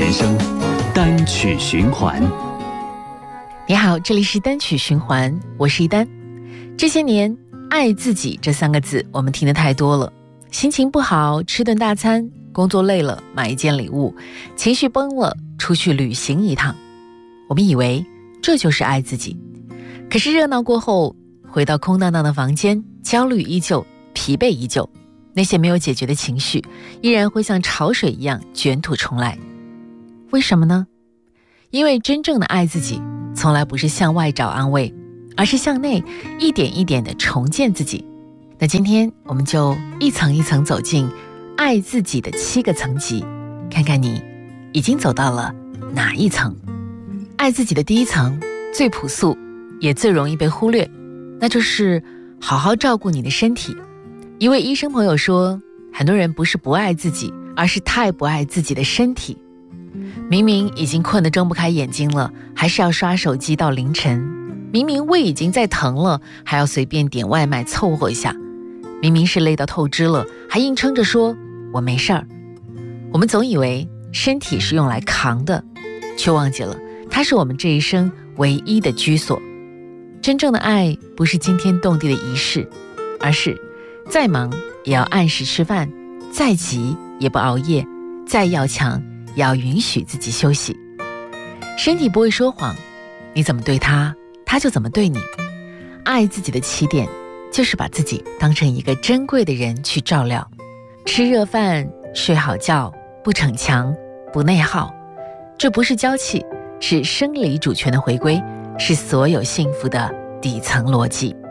人生单曲循环。 你好，这里是单曲循环，我是一丹。这些年，爱自己这3个字我们听得太多了。心情不好，吃顿大餐；工作累了，买一件礼物；情绪崩了，出去旅行一趟。我们以为这就是爱自己。可是热闹过后，回到空荡荡的房间，焦虑依旧，疲惫依旧，那些没有解决的情绪依然会像潮水一样卷土重来。为什么呢？因为真正的爱自己从来不是向外找安慰，而是向内一点一点地重建自己。那今天我们就一层一层走进爱自己的7个层级，看看你已经走到了哪一层。爱自己的第一层最朴素也最容易被忽略，那就是好好照顾你的身体。一位医生朋友说，很多人不是不爱自己，而是太不爱自己的身体。明明已经困得睁不开眼睛了，还是要刷手机到凌晨；明明胃已经在疼了，还要随便点外卖凑合一下；明明是累到透支了，还硬撑着说我没事儿。我们总以为身体是用来扛的，却忘记了它是我们这一生唯一的居所。真正的爱不是惊天动地的仪式，而是再忙也要按时吃饭，再急也不熬夜，再要强也要允许自己休息。身体不会说谎，你怎么对它，它就怎么对你。爱自己的起点就是把自己当成一个珍贵的人去照料。吃热饭，睡好觉，不逞强，不内耗。这不是娇气，是生理主权的回归，是所有幸福的底层逻辑。